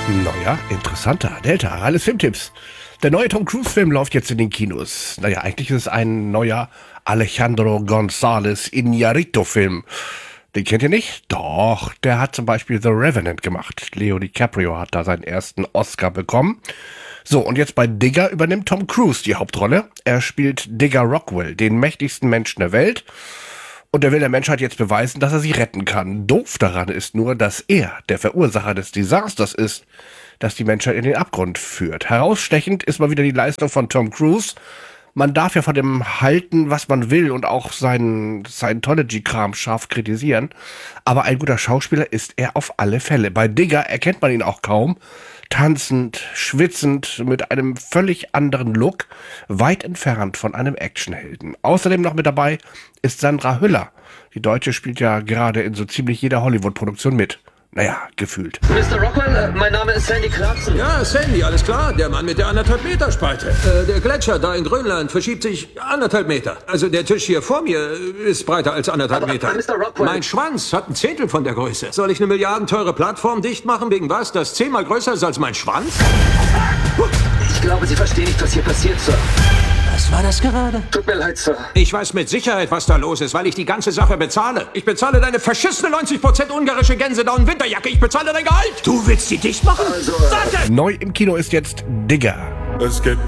Neuer, interessanter, Delta, alles Filmtipps. Der neue Tom Cruise-Film läuft jetzt in den Kinos. Naja, eigentlich ist es ein neuer Alejandro González Iñárritu-Film. Den kennt ihr nicht? Doch, der hat zum Beispiel The Revenant gemacht. Leo DiCaprio hat da seinen ersten Oscar bekommen. So, und jetzt bei Digger übernimmt Tom Cruise die Hauptrolle. Er spielt Digger Rockwell, den mächtigsten Menschen der Welt. Und er will der Menschheit jetzt beweisen, dass er sie retten kann. Doof daran ist nur, dass er der Verursacher des Desasters ist, das die Menschheit in den Abgrund führt. Herausstechend ist mal wieder die Leistung von Tom Cruise. Man darf ja von dem halten, was man will und auch seinen Scientology-Kram scharf kritisieren. Aber ein guter Schauspieler ist er auf alle Fälle. Bei Digger erkennt man ihn auch kaum. Tanzend, schwitzend, mit einem völlig anderen Look, weit entfernt von einem Actionhelden. Außerdem noch mit dabei ist Sandra Hüller. Die Deutsche spielt ja gerade in so ziemlich jeder Hollywood-Produktion mit. Naja, gefühlt. Mr. Rockwell, mein Name ist Sandy Clarkson. Ja, Sandy, alles klar. Der Mann mit der 1,5 Meter Spalte. Der Gletscher da in Grönland verschiebt sich 1,5 Meter. Also der Tisch hier vor mir ist breiter als 1,5 Meter. Mr. Rockwell. Mein Schwanz hat 1/10 von der Größe. Soll ich eine milliardenteure Plattform dicht machen wegen was, das 10-mal größer ist als mein Schwanz? Ich glaube, Sie verstehen nicht, was hier passiert, Sir. Was war das gerade? Tut mir leid, Sir. Ich weiß mit Sicherheit, was da los ist, weil ich die ganze Sache bezahle. Ich bezahle deine verschissene 90% ungarische Gänsedown-Winterjacke. Ich bezahle dein Gehalt. Du willst sie dicht machen? Also, Danke! Neu im Kino ist jetzt Digger. Es gibt